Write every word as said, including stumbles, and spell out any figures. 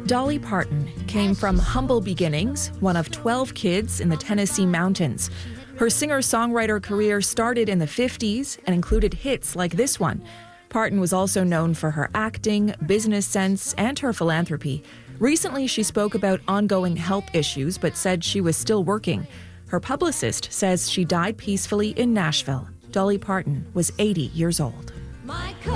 Dolly Parton came from humble beginnings, one of twelve kids in the Tennessee mountains. Her singer-songwriter career started in the fifties and included hits like this one. Parton was also known for her acting, business sense, and her philanthropy. Recently, she spoke about ongoing health issues, but said she was still working. Her publicist says she died peacefully in Nashville. Dolly Parton was eighty years old.